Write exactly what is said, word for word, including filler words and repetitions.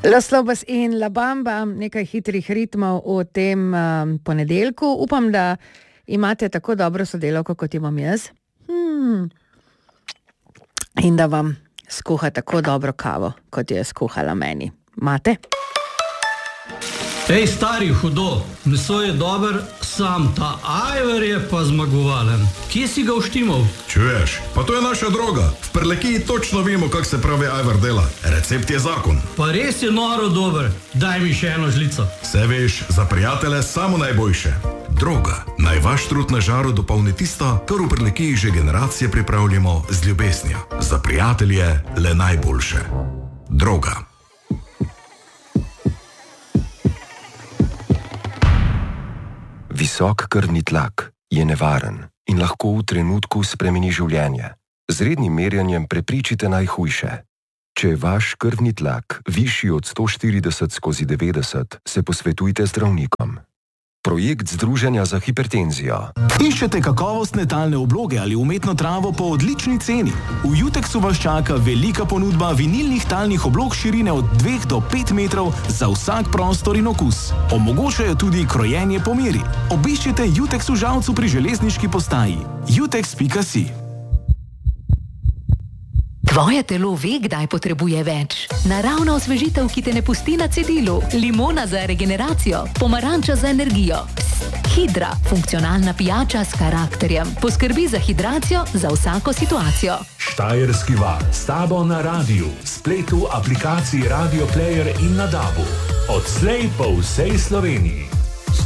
Los Lobos in La Bamba, nekaj hitrih ritmov v tem um, ponedeljku. Upam, da imate tako dobro sodelavko, kot imam jaz. Hmm. In da vam skuha tako dobro kavo, kot je skuhala meni. Mate? Ej, stari, hudo, meso je dober, sam ta ajvar je pa zmagovalen. Kje si ga uštimal? Čuješ, pa to je naša droga. V Prlekiji točno vemo, kak se pravi ajvar dela. Recept je zakon. Pa res je noro dober, daj mi še eno žlico. Se veš, za prijatelje samo najboljše. Droga, naj vaš trud na žaru dopolni tisto, kar v Prlekiji že generacije pripravljamo z ljubeznijo. Za prijatelje le najboljše. Droga. Visok krvni tlak je nevaren in lahko v trenutku spremeni življenje. Z rednim merjenjem prepričite najhujše. Če je vaš krvni tlak višji od sto štirideset skozi devetdeset, se posvetujte zdravnikom. Projekt Združenja za hipertenzijo. Iščete kakovostne talne obloge ali umetno travo po odlični ceni? V Jutexu vas čaka velika ponudba vinilnih talnih oblog širine od dveh do pet metrov za vsak prostor in okus. Omogočajo tudi krojenje po meri. Obiščite Jutex v Žalcu pri železniški postaji. jutex pika si. Tvoje telo ve, kdaj potrebuje več. Naravna osvežitev, ki te ne pusti na cedilu. Limona za regeneracijo, pomaranča za energijo. Psst, Hidra, funkcionalna pijača s karakterjem. Poskrbi za hidracijo za vsako situacijo. Štajerski val, s tabo na radiju, spletu, aplikaciji Radio Player in na dabu. Odslej po vsej Sloveniji.